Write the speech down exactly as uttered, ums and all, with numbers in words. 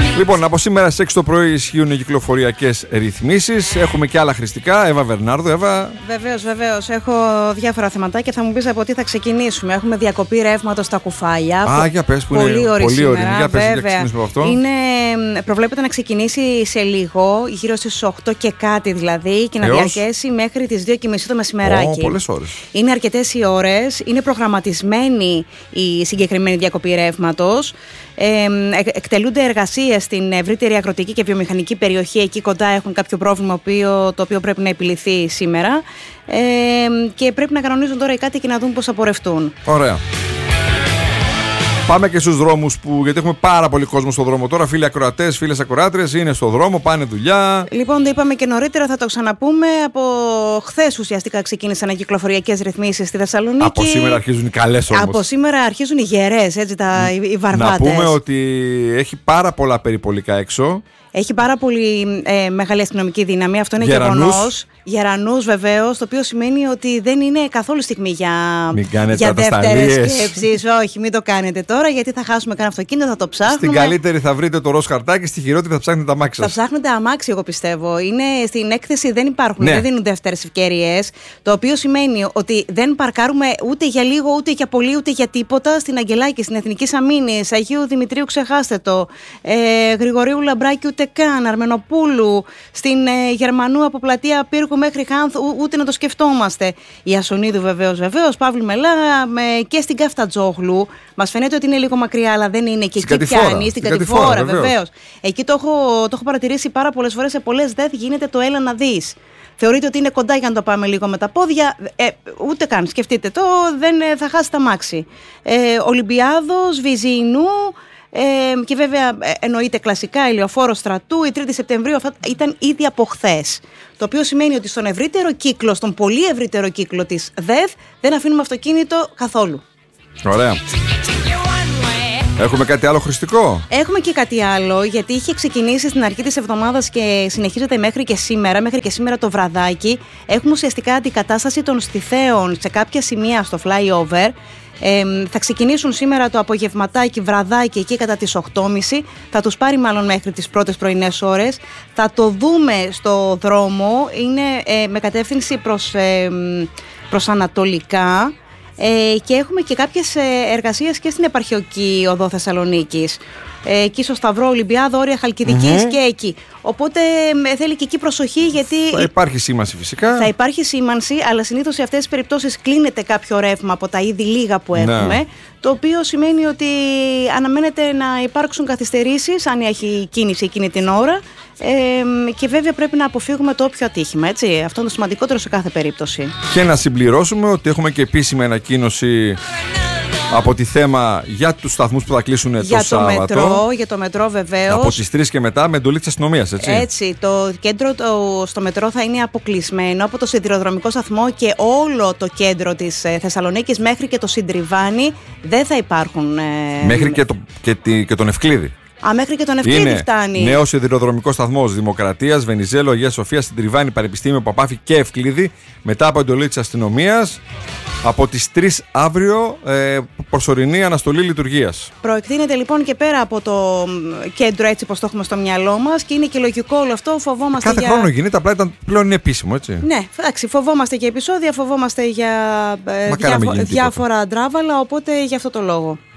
Λοιπόν, από σήμερα στις έξι το πρωί ισχύουν οι κυκλοφοριακές ρυθμίσεις. Έχουμε και άλλα χρηστικά. Εύα Βερνάρδο, Εύα. Βεβαίως, βεβαίως. Έχω διάφορα θεματάκια. Θα μου πεις από τι θα ξεκινήσουμε. Έχουμε διακοπή ρεύματος στα Κουφάλια. Α, για πες που πολύ είναι ωρί πολύ ωρί. σήμερα, Για πες, βέβαια. για ξεκινήσουμε από αυτό. Είναι, προβλέπεται να ξεκινήσει σε λίγο, γύρω στις οκτώ και κάτι δηλαδή, και να Έως? διαρκέσει μέχρι τις δύο και μισή το μεσημεράκι. Ω, πολλές ώρες. Είναι αρκετές οι ώρες. Είναι προγραμματισμένη η συγκεκριμένη διακοπή ρεύματος. Ε, εκτελούνται εργασίες στην ευρύτερη αγροτική και βιομηχανική περιοχή. Εκεί κοντά έχουν κάποιο πρόβλημα οποίο, το οποίο πρέπει να επιληθεί σήμερα. Ε, και πρέπει να κανονίζουν τώρα οι κάτοικοι να δουν πώς θα πορευτούν. Ωραία. Πάμε και στους δρόμους, που, γιατί έχουμε πάρα πολύ κόσμο στον δρόμο τώρα. Φίλοι ακροατές, φίλες ακροάτριες είναι στο δρόμο, πάνε δουλειά. Λοιπόν, το είπαμε και νωρίτερα, θα το ξαναπούμε. Από χθες ουσιαστικά ξεκίνησαν οι κυκλοφοριακές ρυθμίσεις στη Θεσσαλονίκη. Από σήμερα αρχίζουν οι καλές όμως. Από σήμερα αρχίζουν οι γερές, έτσι, τα, οι βαρβάτες. Να πούμε ότι έχει πάρα πολλά περιπολικά έξω. Έχει πάρα πολύ ε, μεγάλη αστυνομική δύναμη, αυτό είναι Γερανούς. γεγονός. Γερανούς βεβαίως, το οποίο σημαίνει ότι δεν είναι καθόλου στιγμή για, για δεύτερες σκέψεις. Όχι, μην το κάνετε τώρα, γιατί θα χάσουμε κανένα αυτοκίνητο, θα το ψάχνουμε. Στην καλύτερη θα βρείτε το ροζ χαρτάκι, στη χειρότερη θα ψάχνετε τα αμάξι σας. Θα ψάχνετε αμάξι, εγώ πιστεύω. Είναι, στην έκθεση δεν υπάρχουν, ναι. δεν δίνουν δεύτερες ευκαιρίες. Το οποίο σημαίνει ότι δεν παρκάρουμε ούτε για λίγο, ούτε για πολύ, ούτε για τίποτα στην Αγγελάκη, στην Εθνικής Αμήνης, Αγίου Δημητρίου, ξεχάστε το. Ε, Γρηγορίου Λαμπράκη, ούτε καν. Αρμενοπούλου, στην ε, Γερμανού από πλατεία Πύργου μέχρι Χάνθ, ούτε να το σκεφτόμαστε. Η Ασονίδου βεβαίως, βεβαίως, Παύλου Μελά με, και στην Καφτατζόγλου. Μας φαίνεται ότι είναι λίγο μακριά, αλλά δεν είναι. Και στην εκεί πιάνει, στην Κατηφόρα, βεβαίως. Εκεί το έχω, το έχω παρατηρήσει πάρα πολλές φορές. Σε πολλές ΔΕΘ γίνεται το έλα να δεις. Θεωρείτε ότι είναι κοντά για να το πάμε λίγο με τα πόδια. Ε, ούτε καν. Σκεφτείτε το, δεν θα χάσει τα μάξι. Ε, Ολυμπιάδος, Βυζινού. Ε, και βέβαια ε, εννοείται κλασικά ηλιοφόρο Στρατού. Η τρίτη Σεπτεμβρίου αυτά ήταν ήδη από χθες. Το οποίο σημαίνει ότι στον ευρύτερο κύκλο, στον πολύ ευρύτερο κύκλο της ΔΕΘ, δεν αφήνουμε αυτοκίνητο καθόλου. Ωραία. Έχουμε κάτι άλλο χρηστικό? Έχουμε και κάτι άλλο, γιατί είχε ξεκινήσει στην αρχή της εβδομάδας και συνεχίζεται μέχρι και σήμερα, μέχρι και σήμερα το βραδάκι. Έχουμε ουσιαστικά αντικατάσταση των στιθέων σε κάποια σημεία στο flyover. Ε, θα ξεκινήσουν σήμερα το απογευματάκι, βραδάκι, εκεί κατά τις οκτώ και μισή. Θα τους πάρει μάλλον μέχρι τις πρώτες πρωινές ώρες. Θα το δούμε στο δρόμο. Είναι ε, με κατεύθυνση προς, ε, προς ανατολικά. Ε, και έχουμε και κάποιες εργασίες και στην επαρχιοκή οδό Θεσσαλονίκης. Ε, εκεί στο Σταυρό Ολυμπιάδο, όρια Χαλκιδικής, mm-hmm. και εκεί. Οπότε ε, θέλει και εκεί προσοχή, γιατί. Θα υπάρχει σήμανση φυσικά. Θα υπάρχει σήμανση, αλλά συνήθως σε αυτές τις περιπτώσεις κλείνεται κάποιο ρεύμα από τα ήδη λίγα που έχουμε. Ναι. Το οποίο σημαίνει ότι αναμένεται να υπάρξουν καθυστερήσεις, αν έχει κίνηση εκείνη την ώρα. Ε, και βέβαια πρέπει να αποφύγουμε το όποιο ατύχημα, έτσι. Αυτό είναι το σημαντικότερο σε κάθε περίπτωση. Και να συμπληρώσουμε ότι έχουμε και επίσημη ανακοίνωση από τη θέμα για τους σταθμούς που θα κλείσουν το, το Σάββατο. Μετρό, για το μετρό βεβαίως. Από τις τρεις και μετά με εντολή της αστυνομίας, έτσι. Έτσι, το κέντρο το, στο μετρό θα είναι αποκλεισμένο από το σιδηροδρομικό σταθμό και όλο το κέντρο της ε, Θεσσαλονίκης μέχρι και το Συντριβάνι δεν θα υπάρχουν. Ε, μέχρι και, το, και, τη, και τον Ευκλήδη. Α, μέχρι και τον Ευκλήδη φτάνει. Νέος σιδηροδρομικός σταθμός Δημοκρατίας, Βενιζέλο, Αγία Σοφία, Συντριβάνι, Πανεπιστήμιο, Παπάφη και Ευκλήδη, μετά από εντολή της αστυνομίας. Από τις τρεις αύριο ε, προσωρινή αναστολή λειτουργίας. Προεκτείνεται λοιπόν και πέρα από το κέντρο, έτσι πως το έχουμε στο μυαλό μας, και είναι και λογικό όλο αυτό. Φοβόμαστε Κάθε για... χρόνο γίνεται, απλά ήταν, πλέον είναι επίσημο, έτσι. Ναι, εντάξει, φοβόμαστε για επεισόδια, φοβόμαστε για ε, διάφο... διάφορα ντράβαλα, οπότε για αυτό το λόγο.